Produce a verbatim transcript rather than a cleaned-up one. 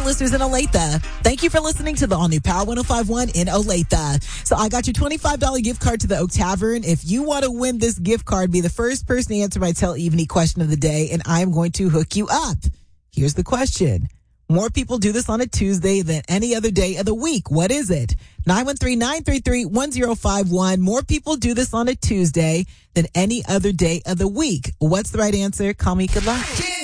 listeners in Olathe. Thank you for listening to the all-new Power one oh five point one in Olathe. So I got your twenty-five dollars gift card to the Oak Tavern. If you want to win this gift card, be the first person to answer my Tell Evie question of the day, and I'm going to hook you up. Here's the question. More people do this on a Tuesday than any other day of the week. What is it? nine one three, nine three three, one zero five one. More people do this on a Tuesday than any other day of the week. What's the right answer? Call me. Good luck.